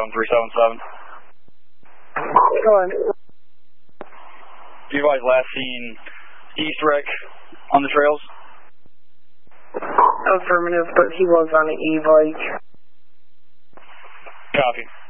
7377. Go on. You guys last seen East Wreck on the trails? Affirmative, but he was on an e-bike. Copy.